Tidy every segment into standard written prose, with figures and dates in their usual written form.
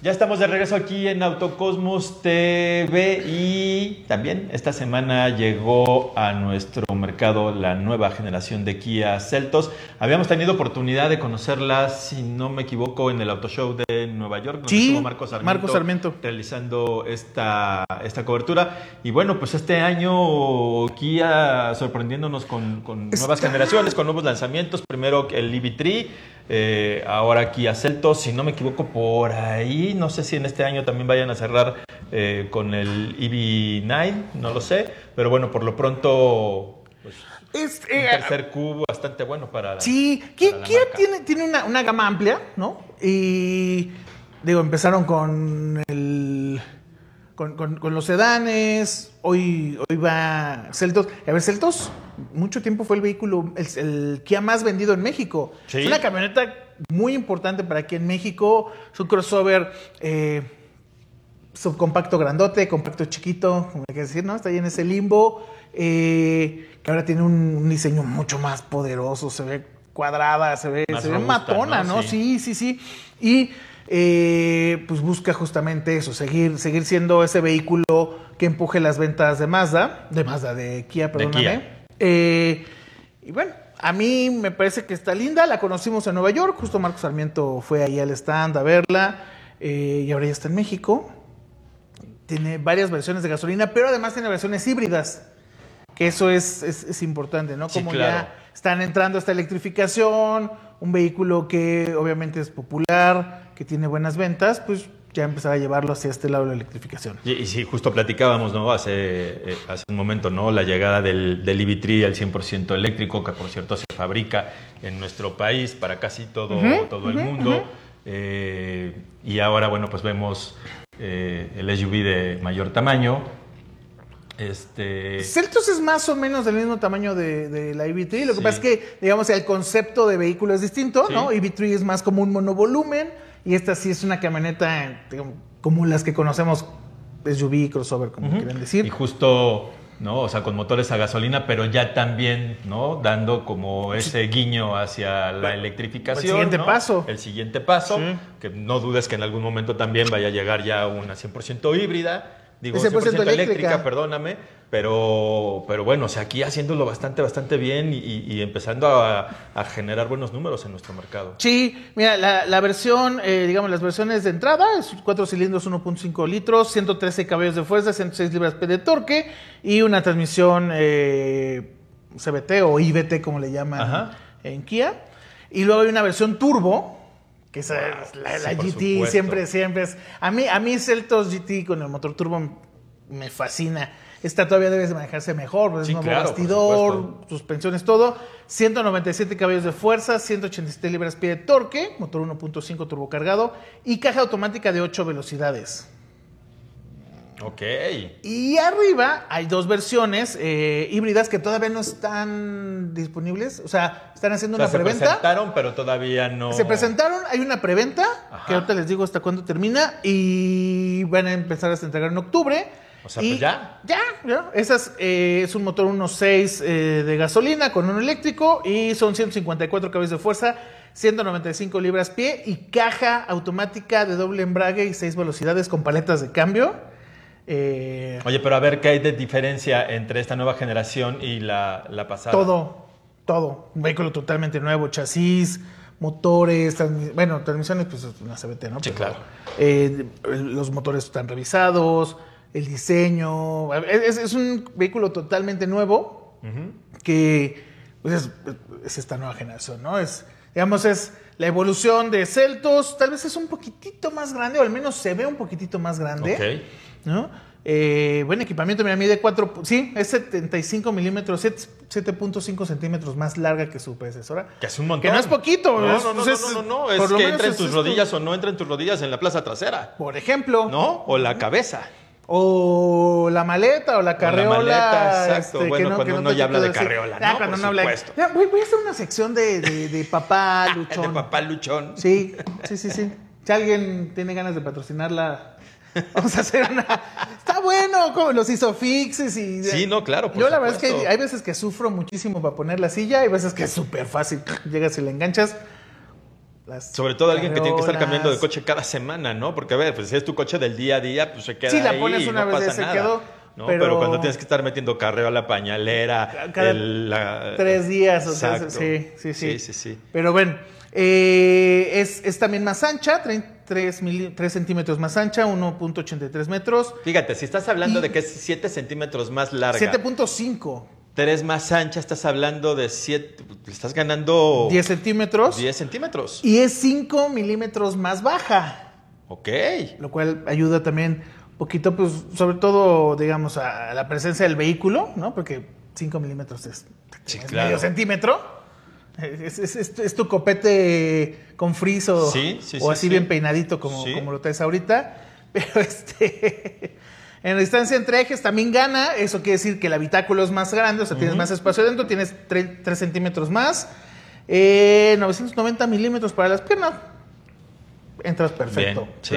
Ya estamos de regreso aquí en Autocosmos TV y también esta semana llegó a nuestro mercado la nueva generación de Kia Seltos. Habíamos tenido oportunidad de conocerla, si no me equivoco, en el Auto Show de Nueva York, donde estuvo Marcos Sarmiento realizando esta cobertura. Y bueno, pues este año Kia sorprendiéndonos con nuevas generaciones, con nuevos lanzamientos. Primero el EV3. Ahora Kia Seltos, si no me equivoco, por ahí, no sé si en este año también vayan a cerrar con el EV9, no lo sé, pero bueno, por lo pronto pues, un tercer cubo bastante bueno para sí, Kia tiene una gama amplia, ¿no? Y digo, empezaron con los sedanes, hoy va Seltos. A ver, Seltos mucho tiempo fue el vehículo, el Kia más vendido en México. Sí. Es una camioneta muy importante para aquí en México. Es un crossover subcompacto grandote, compacto chiquito, como hay que decir, ¿no? Está ahí en ese limbo. Que ahora tiene un diseño mucho más poderoso, se ve cuadrada, se ve robusta, matona, ¿no? Sí. Y pues busca justamente eso, seguir siendo ese vehículo que empuje las ventas de Kia, perdóname. Y bueno, a mí me parece que está linda, la conocimos en Nueva York, justo Marcos Sarmiento fue ahí al stand a verla, y ahora ya está en México. Tiene varias versiones de gasolina, pero además tiene versiones híbridas, que eso es importante, ¿no? Como sí, claro, ya están entrando a esta electrificación, un vehículo que obviamente es popular, que tiene buenas ventas, pues ya empezar a llevarlo hacia este lado de la electrificación. Y sí, justo platicábamos, ¿no? Hace un momento, ¿no? La llegada del EV3 al 100% eléctrico, que por cierto se fabrica en nuestro país para casi todo el mundo. Y ahora, bueno, pues vemos el SUV de mayor tamaño. Seltos es más o menos del mismo tamaño de la EV3. Lo que pasa es que, digamos, el concepto de vehículo es distinto, ¿no? EV3 es más como un monovolumen y esta sí es una camioneta, digamos, como las que conocemos, SUV, crossover, como quieren decir. Y justo, ¿no? O sea, con motores a gasolina, pero ya también, ¿no? Dando como ese guiño hacia la electrificación. El siguiente paso. El siguiente paso, que no dudes que en algún momento también vaya a llegar ya una 100% híbrida. Digo, 100% eléctrica, perdóname, pero bueno, o sea, aquí haciéndolo bastante bien y empezando a generar buenos números en nuestro mercado. Sí, mira, la versión, digamos, las versiones de entrada, es 4 cilindros, 1.5 litros, 113 caballos de fuerza, 106 libras-pie de torque y una transmisión CVT o IVT, como le llaman en Kia. Y luego hay una versión turbo, que es la GT, siempre es... A mí Seltos GT con el motor turbo me fascina. Esta todavía debe de manejarse mejor, pues es nuevo bastidor, suspensiones, todo. 197 caballos de fuerza, 187 libras-pie de torque, motor 1.5 turbocargado y caja automática de 8 velocidades. Ok. Y arriba hay dos versiones híbridas que todavía no están disponibles. O sea, están haciendo una preventa. Se presentaron, pero todavía no. Se presentaron, hay una preventa, que ahorita les digo hasta cuándo termina, y van a empezar a entregar en octubre. O sea, pues ya. Ya. Es un motor 1.6 de gasolina con uno eléctrico y son 154 caballos de fuerza, 195 libras-pie y caja automática de doble embrague y 6 velocidades con paletas de cambio. Oye, pero a ver, ¿qué hay de diferencia entre esta nueva generación y la pasada? Todo. Un vehículo totalmente nuevo, chasis, motores, transmisiones, pues una CVT, ¿no? Sí, claro. Los motores están revisados, el diseño. Es un vehículo totalmente nuevo que pues es esta nueva generación, ¿no? Es la evolución de Seltos. Tal vez es un poquitito más grande, o al menos se ve un poquitito más grande. Ok. ¿No? Buen equipamiento, mira, mide 75 milímetros, 7.5 centímetros más larga que su predecesora. Que es un montón. Que no es poquito. No, es que entra en tus rodillas o no entra en tus rodillas en la plaza trasera. Por ejemplo. ¿No? O la cabeza. O la maleta o la carreola. O la maleta, exacto. Cuando uno ya habla de carreola, ¿no? Cuando no habla. Voy a hacer una sección de papá luchón. De papá luchón. Sí. Si alguien tiene ganas de patrocinarla, vamos a hacer una... Está bueno, como los isofixes y... Sí, no, claro, Yo la verdad es que hay veces que sufro muchísimo para poner la silla, hay veces que es súper fácil. Llegas y la enganchas. Sobre todo alguien que tiene que estar carreolas. cambiando de coche cada semana, ¿no? Porque, a ver, pues si es tu coche del día a día, pues se queda Sí, la ahí pones y una no vez y pasa se nada. quedó, ¿no? pero- Pero cuando tienes que estar metiendo carreo a la pañalera, Cada 3 días. Exacto. Sí. Pero bueno, es también más ancha, 3 centímetros más ancha, 1.83 metros. Fíjate, si estás hablando de que es 7 centímetros más larga, 7.5. 3 más ancha, estás hablando de 7, estás ganando 10 centímetros. 10 centímetros. Y es 5 milímetros más baja. Ok. Lo cual ayuda también un poquito, pues, sobre todo, digamos, a la presencia del vehículo, ¿no? Porque 5 milímetros es Claro. medio centímetro. Es tu copete con frizz o así bien peinadito como lo traes ahorita. Pero en la distancia entre ejes también gana. Eso quiere decir que el habitáculo es más grande, o sea, tienes más espacio dentro, tienes 3 centímetros más. 990 milímetros para las piernas. Entras perfecto. Bien, sí.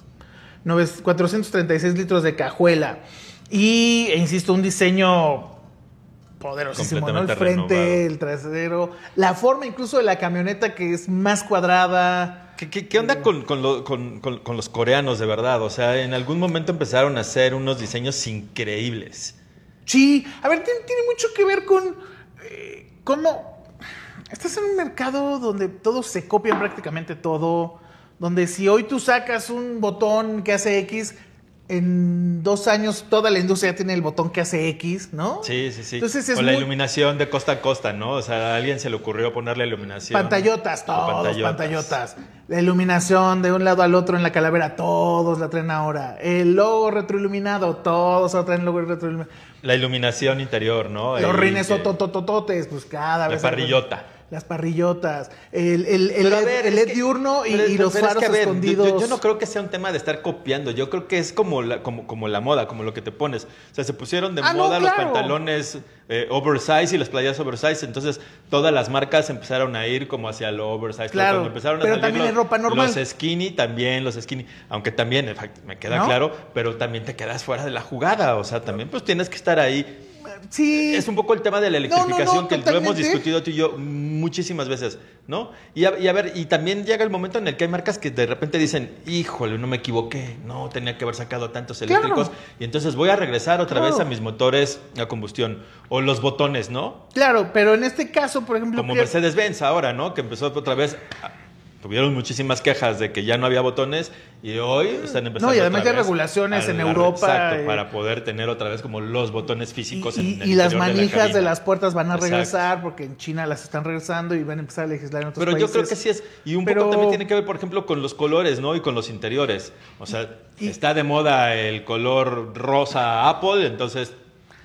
436 litros de cajuela. Insisto, un diseño poderosísimo, ¿no? El frente, renovado. el trasero, la forma incluso de la camioneta que es más cuadrada. ¿Qué onda con los coreanos, de verdad? O sea, en algún momento empezaron a hacer unos diseños increíbles. Sí, a ver, tiene mucho que ver con cómo estás en un mercado donde todos se copian prácticamente todo, donde si hoy tú sacas un botón que hace X, en 2 años toda la industria ya tiene el botón que hace X, ¿no? Sí. Entonces o la iluminación de costa a costa, ¿no? O sea, a alguien se le ocurrió ponerle iluminación. Pantallotas, todos pantallotas. La iluminación de un lado al otro en la calavera, todos la traen ahora. El logo retroiluminado, todos ahora traen logo retroiluminado. La iluminación interior, ¿no? Los rines tototototes, pues cada vez. La parrillota. Las parrillotas, el LED diurno y los faros escondidos. Yo no creo que sea un tema de estar copiando. Yo creo que es como la moda, como lo que te pones. O sea, se pusieron de moda los pantalones oversize y las playeras oversize. Entonces, todas las marcas empezaron a ir como hacia lo oversize. Claro, cuando empezaron a pero salir también hay ropa normal. Los skinny. Aunque también, en fact, me queda claro, pero también te quedas fuera de la jugada. O sea, también pues tienes que estar ahí. Sí. Es un poco el tema de la electrificación que totalmente. lo hemos discutido tú y yo muchísimas veces, ¿no? Y a ver, y también llega el momento en el que hay marcas que de repente dicen, híjole, no me equivoqué, no, tenía que haber sacado tantos eléctricos, y entonces voy a regresar otra vez a mis motores a combustión, o los botones, ¿no? Claro, pero en este caso, por ejemplo... Como Mercedes-Benz ahora, ¿no? Que empezó otra vez... Tuvieron muchísimas quejas de que ya no había botones y hoy están empezando. No, y además otra hay vez regulaciones en Europa. Exacto, para poder tener otra vez como los botones físicos y las manijas de las puertas van a Exacto. regresar porque en China las están regresando y van a empezar a legislar en otros países. Pero yo creo que sí es. Y un poco también tiene que ver, por ejemplo, con los colores, ¿no? Y con los interiores. O sea, está de moda el color rosa Apple, entonces.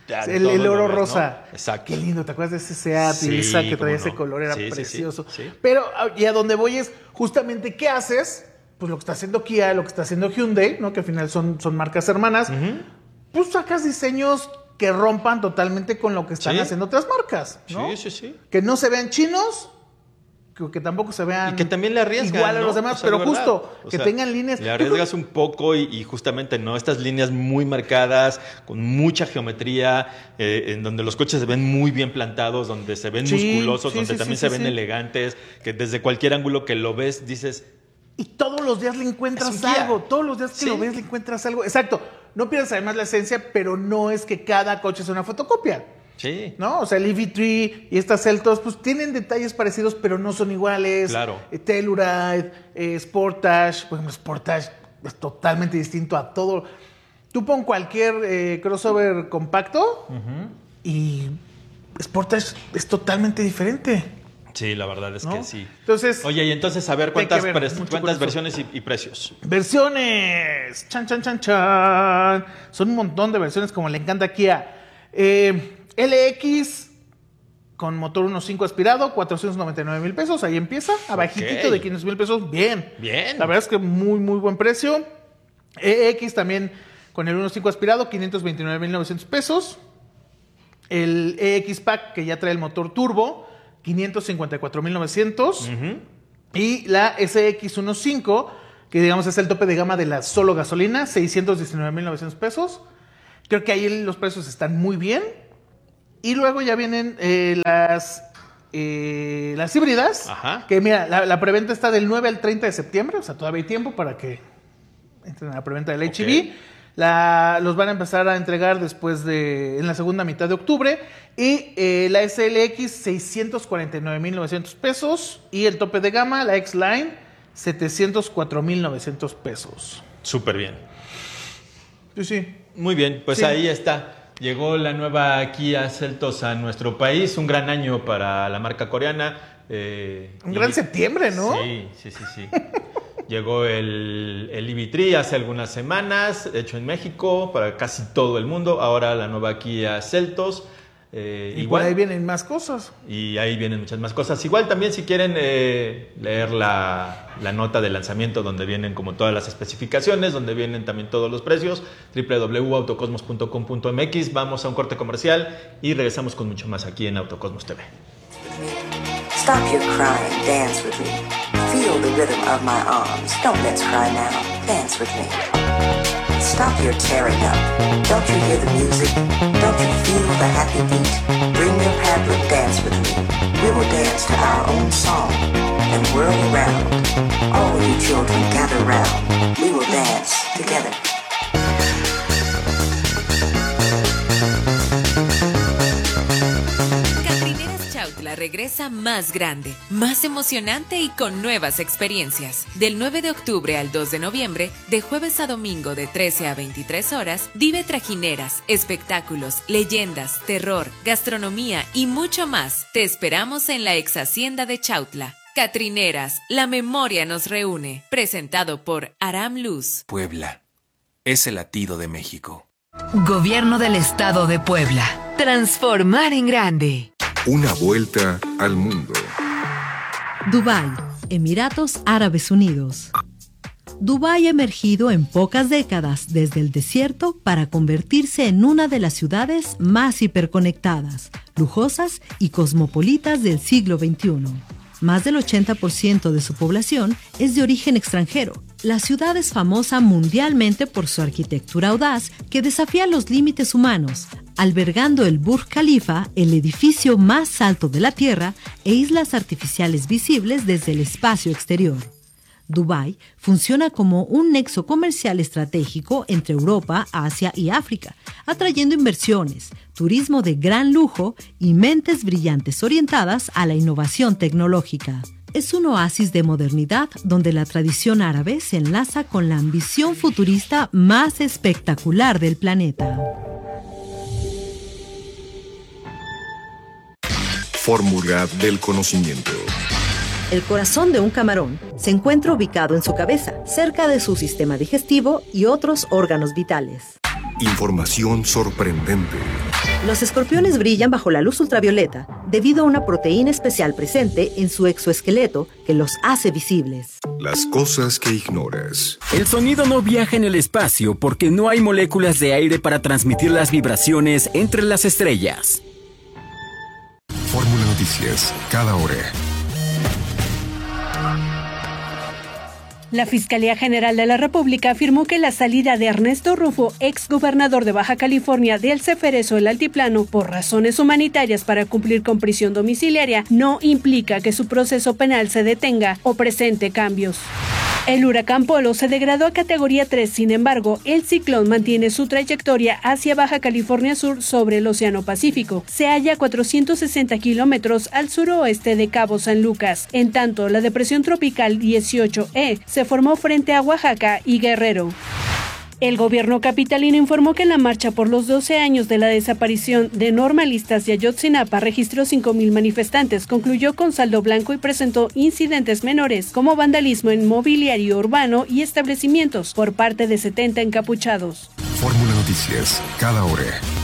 El oro rosa. ¿No? Exacto. Qué lindo, ¿te acuerdas de ese Seat Ibiza que traía ese color? Era precioso. Sí. Pero, y a donde voy es justamente, ¿qué haces? Pues lo que está haciendo Kia, lo que está haciendo Hyundai, ¿no? Que al final son marcas hermanas. Pues sacas diseños que rompan totalmente con lo que están haciendo otras marcas, ¿no? Sí. Que no se vean chinos, que tampoco se vean y que también le arriesgan, igual a los demás, o sea, pero justo que tengan líneas. Le arriesgas un poco y justamente no estas líneas muy marcadas, con mucha geometría, en donde los coches se ven muy bien plantados, donde se ven musculosos, donde también se ven elegantes, que desde cualquier ángulo que lo ves dices... Y todos los días le encuentras algo, todos los días que lo ves le encuentras algo. Exacto, no pierdas además la esencia, pero no es que cada coche sea una fotocopia. Sí. ¿No? O sea, el EV3 y estas Celtos, pues tienen detalles parecidos, pero no son iguales. Claro. Telluride, Sportage, por ejemplo, Sportage es totalmente distinto a todo. Tú pon cualquier crossover compacto y Sportage es totalmente diferente. Sí, la verdad es que sí. Entonces, oye, y entonces a ver cuántas versiones y precios. Versiones. Chan. Son un montón de versiones como le encanta a Kia. LX con motor 1.5 aspirado, 499,000 pesos. Ahí empieza, abajitito de 500,000 pesos. Bien. La verdad es que muy, muy buen precio. EX también con el 1.5 aspirado, 529,900 pesos. El EX Pack, que ya trae el motor turbo, 554,900. Y la SX 1.5, que digamos es el tope de gama de la solo gasolina, 619,900 pesos. Creo que ahí los precios están muy bien. Y luego ya vienen las las híbridas. Ajá. Que mira, la preventa está del 9 al 30 de septiembre, o sea, todavía hay tiempo para que entren a la preventa del HEV. Los van a empezar a entregar en la segunda mitad de octubre. Y la SLX, 649,900 pesos. Y el tope de gama, la X-Line, 704,900 pesos. Súper bien. Sí. Muy bien, pues sí. Ahí está. Llegó la nueva Kia Seltos a nuestro país. Un gran año para la marca coreana. Un gran septiembre, ¿no? Sí. Llegó el EV3 hace algunas semanas, hecho en México, para casi todo el mundo. Ahora la nueva Kia Seltos. Y igual, por ahí vienen más cosas. Y ahí vienen muchas más cosas. Igual también si quieren leer la nota de lanzamiento donde vienen como todas las especificaciones, donde vienen también todos los precios, www.autocosmos.com.mx. Vamos a un corte comercial y regresamos con mucho más aquí en Autocosmos TV. Stop your crying, dance with me. Feel the rhythm of my arms. Don't let's cry now, dance with me. Stop your tearing up. Don't you hear the music? Don't you feel the happy beat? Bring your pamphlet, dance with me. We will dance to our own song and whirl around. All you children gather round. We will dance together. Chautla regresa más grande, más emocionante y con nuevas experiencias. Del 9 de octubre al 2 de noviembre, de jueves a domingo de 13 a 23 horas, vive trajineras, espectáculos, leyendas, terror, gastronomía y mucho más. Te esperamos en la ex hacienda de Chautla. Catrineras, la memoria nos reúne. Presentado por Aram Luz. Puebla es el latido de México. Gobierno del Estado de Puebla. Transformar en grande. Una vuelta al mundo. Dubái, Emiratos Árabes Unidos. Dubái ha emergido en pocas décadas desde el desierto para convertirse en una de las ciudades más hiperconectadas, lujosas y cosmopolitas del siglo XXI. Más del 80% de su población es de origen extranjero. La ciudad es famosa mundialmente por su arquitectura audaz que desafía los límites humanos, albergando el Burj Khalifa, el edificio más alto de la Tierra, e islas artificiales visibles desde el espacio exterior. Dubái funciona como un nexo comercial estratégico entre Europa, Asia y África, atrayendo inversiones, turismo de gran lujo y mentes brillantes orientadas a la innovación tecnológica. Es un oasis de modernidad donde la tradición árabe se enlaza con la ambición futurista más espectacular del planeta. Fórmula del conocimiento. El corazón de un camarón se encuentra ubicado en su cabeza, cerca de su sistema digestivo y otros órganos vitales. Información sorprendente. Los escorpiones brillan bajo la luz ultravioleta debido a una proteína especial presente en su exoesqueleto que los hace visibles. Las cosas que ignoras. El sonido no viaja en el espacio porque no hay moléculas de aire para transmitir las vibraciones entre las estrellas. Fórmula Noticias, cada hora. La Fiscalía General de la República afirmó que la salida de Ernesto Rufo, exgobernador de Baja California del Ceferezo del Altiplano, por razones humanitarias para cumplir con prisión domiciliaria, no implica que su proceso penal se detenga o presente cambios. El huracán Polo se degradó a categoría 3, sin embargo, el ciclón mantiene su trayectoria hacia Baja California Sur sobre el Océano Pacífico. Se halla a 460 kilómetros al suroeste de Cabo San Lucas. En tanto, la depresión tropical 18E se formó frente a Oaxaca y Guerrero. El gobierno capitalino informó que la marcha por los 12 años de la desaparición de normalistas de Ayotzinapa registró 5,000 manifestantes, concluyó con saldo blanco y presentó incidentes menores como vandalismo en mobiliario urbano y establecimientos por parte de 70 encapuchados. Fórmula Noticias, cada hora.